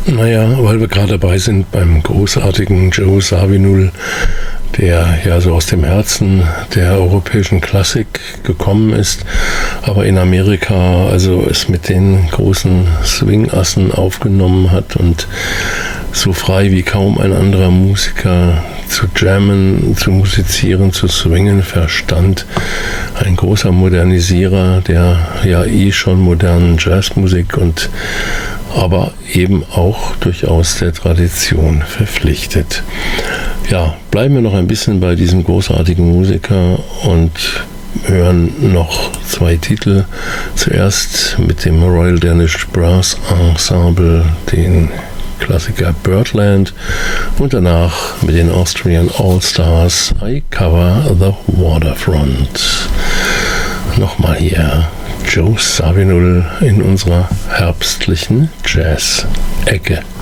Naja, weil wir gerade dabei sind beim großartigen Joe Zawinul, der ja so aus dem Herzen der europäischen Klassik gekommen ist, aber in Amerika also es mit den großen Swing-Assen aufgenommen hat und so frei wie kaum ein anderer Musiker zu jammen, zu musizieren, zu swingen verstand. Ein großer Modernisierer der ja schon modernen Jazzmusik und aber eben auch durchaus der Tradition verpflichtet. Ja, bleiben wir noch ein bisschen bei diesem großartigen Musiker und hören noch zwei Titel. Zuerst mit dem Royal Danish Brass Ensemble, den Klassiker Birdland, und danach mit den Austrian All-Stars I Cover the Waterfront. Nochmal hier Joe Zawinul in unserer herbstlichen Jazz-Ecke.